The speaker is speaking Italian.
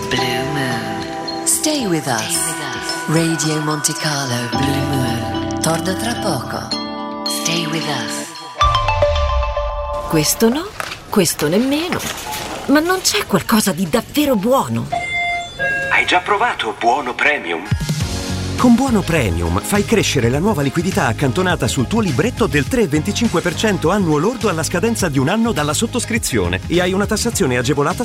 Blue Moon. Stay with us. Radio Monte Carlo Blue Moon. Torna tra poco. Stay with us. Questo no, questo nemmeno. Ma non c'è qualcosa di davvero buono? Hai già provato Buono Premium? Con Buono Premium fai crescere la nuova liquidità accantonata sul tuo libretto del 3,25% annuo lordo alla scadenza di un anno dalla sottoscrizione e hai una tassazione agevolata